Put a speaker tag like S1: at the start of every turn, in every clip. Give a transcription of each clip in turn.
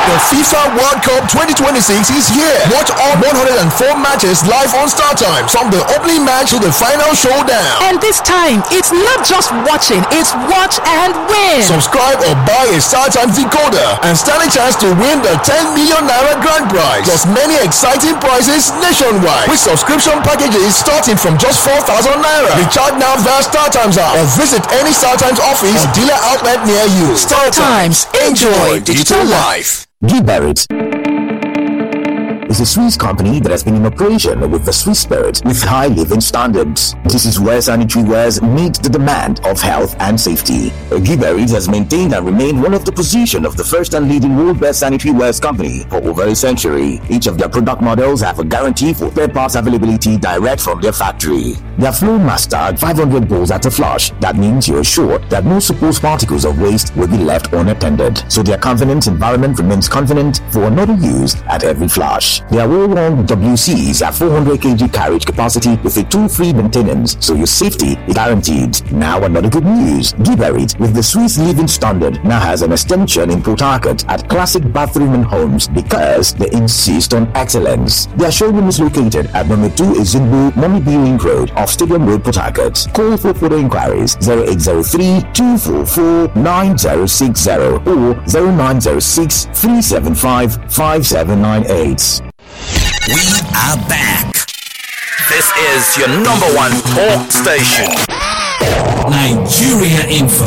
S1: The FIFA World Cup 2026 is here. Watch all 104 matches live on Star Times, from the opening match to the final showdown.
S2: And this time, it's not just watching, it's watch and win.
S1: Subscribe or buy a Star Times decoder and stand a chance to win the 10 million naira grand prize, plus many exciting prizes nationwide with subscription packages starting from just 4,000 naira. Recharge now via Star Times app or visit any Star Times office or dealer outlet near you.
S2: Star Times, enjoy digital life.
S3: Gibarit is a Swiss company that has been in operation with the Swiss spirit with high living standards. This is where sanitary wares meet the demand of health and safety. Gibarit has maintained and remained one of the position of the first and leading world best sanitary wares company for over a century. Each of their product models have a guarantee for spare parts availability direct from their factory. Their Flow Master 500 bowls at a flush. That means you're sure that no supposed particles of waste will be left unattended. So their confident environment remains confident for another use at every flush. Their roll-on WCs have 400 kg carriage capacity with a tool-free maintenance, so your safety is guaranteed. Now another good news. Gibarit, with the Swiss living standard, now has an extension in Port Harcourt at Classic Bathroom and Homes because they insist on excellence. Their showroom is located at number 2 Izimbu, Mommy B Ring Road off Stadium Road, Port Harcourt. Call for further inquiries 0803-244-9060 or 0906-375-5798.
S4: We are back. This is your number one talk station. Nigeria Info.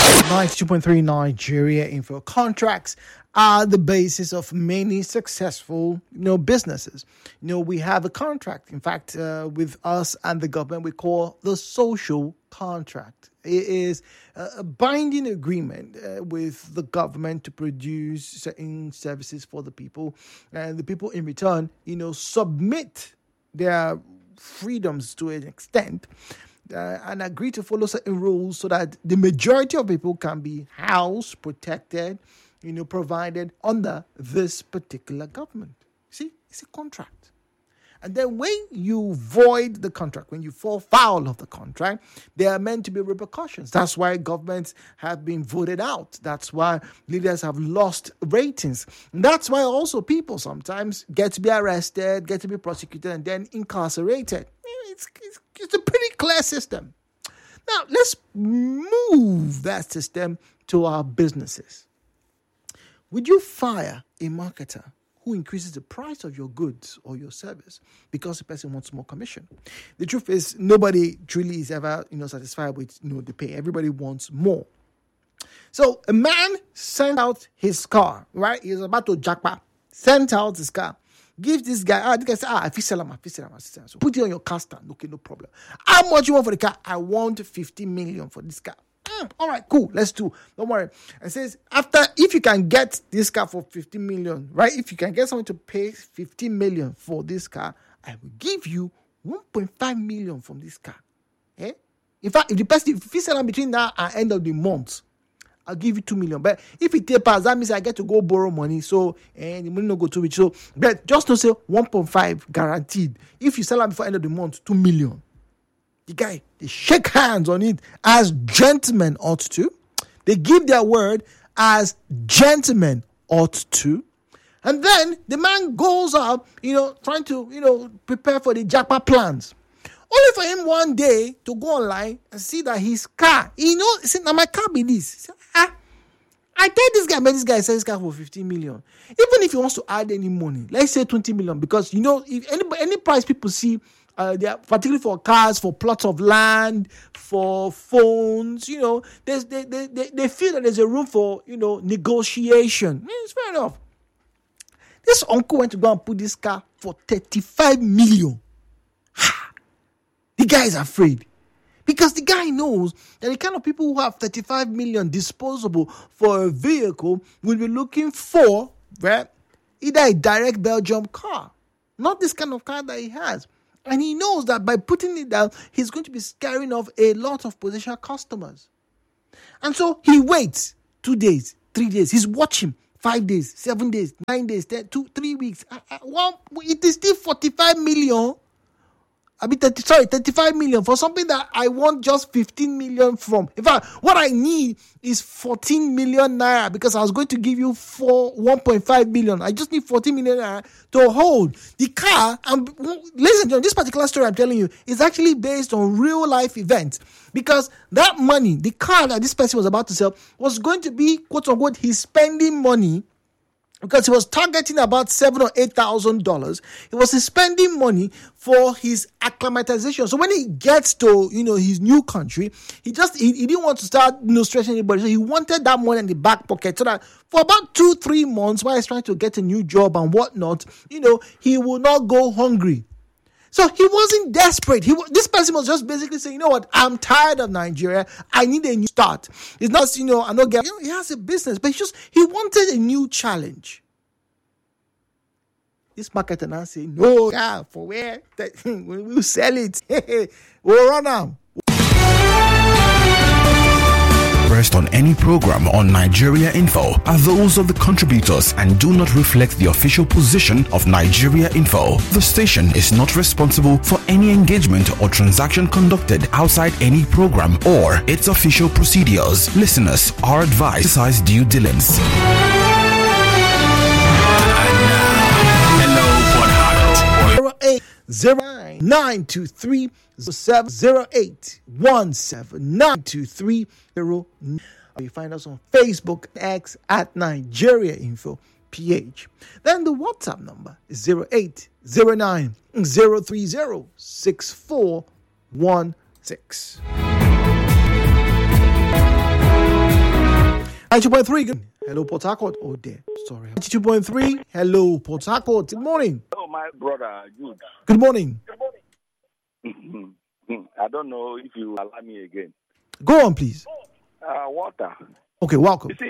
S5: 92.3 Nigeria Info. Contracts are the basis of many successful, businesses. We have a contract. In fact, with us and the government, we call the social contract. It is a binding agreement with the government to produce certain services for the people, and the people in return, submit their freedoms to an extent and agree to follow certain rules so that the majority of people can be housed, protected, provided under this particular government. See, it's a contract. And then when you void the contract, when you fall foul of the contract, there are meant to be repercussions. That's why governments have been voted out. That's why leaders have lost ratings. And that's why also people sometimes get to be arrested, get to be prosecuted, and then incarcerated. It's a pretty clear system. Now, let's move that system to our businesses. Would you fire a marketer who increases the price of your goods or your service because the person wants more commission? The truth is, nobody truly is ever, satisfied with, the pay. Everybody wants more. So a man sent out his car, right? He's about to jackpot. Sent out his car. Give this guy, this guy said, I feel sell him. So put it on your car stand. Okay, no problem. How much you want for the car? I want 50 million for this car. All right, cool. Let's do. Don't worry. And says, if you can get this car for 50 million, right? If you can get someone to pay 50 million for this car, I will give you 1.5 million from this car. Eh? In fact, if you sell them between now and end of the month, I'll give you 2 million. But if it tapers, that means I get to go borrow money. So, and the money not go too much. So, but just to say 1.5 guaranteed. If you sell them before end of the month, 2 million. The guy, they shake hands on it as gentlemen ought to. They give their word as gentlemen ought to. And then the man goes out, trying to, prepare for the jackpot plans. Only for him one day to go online and see that his car, now my car be this. I tell this guy sells this car for 15 million. Even if he wants to add any money, let's say 20 million, because, if any price people see, they are particularly for cars, for plots of land, for phones, they feel that there's a room for, negotiation. It's fair enough. This uncle went to go and put this car for 35 million. The guy is afraid. Because the guy knows that the kind of people who have 35 million disposable for a vehicle will be looking for, right, either a direct Belgium car, not this kind of car that he has. And he knows that by putting it down, he's going to be scaring off a lot of potential customers. And so he waits 2 days, 3 days. He's watching 5 days, 7 days, 9 days, 10, 2, 3 weeks. It is still 45 million. 35 million for something that I want just 15 million from. In fact, what I need is 14 million naira because I was going to give you 1.5 million. I just need 14 million naira to hold the car. And ladies and gentlemen, this particular story I'm telling you is actually based on real life events because that money, the car that this person was about to sell, was going to be quote unquote his spending money. Because he was targeting about $7,000 or $8,000, he was spending money for his acclimatization. So when he gets to his new country, he didn't want to start stressing anybody. So he wanted that money in the back pocket so that for about 2-3 months, while he's trying to get a new job and whatnot, he will not go hungry. So he wasn't desperate. This person was just basically saying, you know what, I'm tired of Nigeria. I need a new start. It's not, I'm not getting, he has a business, but he wanted a new challenge. This marketer now say, no, yeah, for where? We'll sell it. We'll run out.
S6: Expressed on any program on Nigeria Info are those of the contributors and do not reflect the official position of Nigeria Info. The station is not responsible for any engagement or transaction conducted outside any program or its official procedures. Listeners are advised to exercise due diligence.
S4: Hello, Port Harcourt.
S5: 0923-0708-17 You find us on Facebook, X at Nigeria Info PH. Then the WhatsApp number is 0809 030 6416. 92.3. Hello, Port Harcourt. Oh, dear. Sorry. 92.3. Hello, Port Harcourt. Good morning.
S7: Oh, my brother. Good.
S5: Good morning.
S7: I don't know if you allow me again.
S5: Go on, please.
S7: Water.
S5: Okay, welcome.
S7: You see,